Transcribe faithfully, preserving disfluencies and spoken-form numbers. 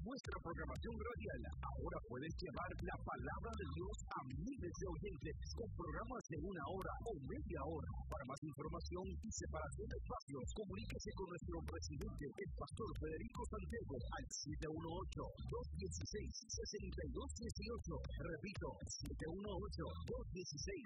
nuestra programación radial. Ahora puedes llevar la palabra de Dios a miles de oyentes con programas de una hora o media hora. Para más información y separación de espacios, comuníquese con nuestro presidente, el pastor Federico Santiago, al siete uno ocho, dos uno seis, seis dos uno ocho. Repito, siete uno ocho, dos uno seis,